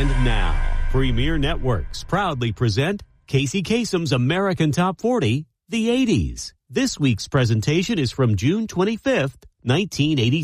And now, Premier Networks proudly present Casey Kasem's American Top 40, the 80s. This week's presentation is from June 25th, 1983.